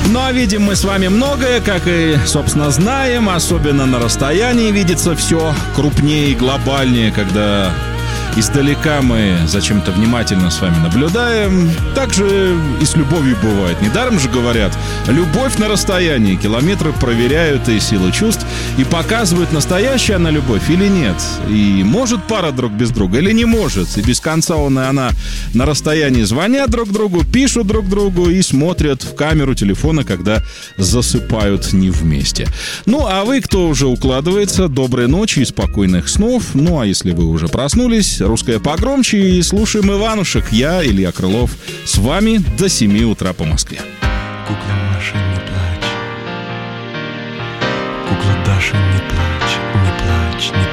Ну а видим мы с вами многое, как и, собственно, знаем. Особенно на расстоянии видится все крупнее и глобальнее, когда издалека мы зачем-то внимательно с вами наблюдаем. Так же и с любовью бывает. Недаром же говорят, любовь на расстоянии. Километры проверяют и силы чувств, и показывают, настоящая она любовь или нет. И может пара друг без друга или не может. И без конца он и она на расстоянии звонят друг другу, пишут друг другу и смотрят в камеру телефона, когда засыпают не вместе. Ну, а вы, кто уже укладывается, доброй ночи и спокойных снов. Ну, а если вы уже проснулись, русское погромче, и слушаем Иванушек. Я, Илья Крылов, с вами до 7 утра по Москве. Кукла Маша, не плачь. Кукла Даша, не плачь, не плачь, не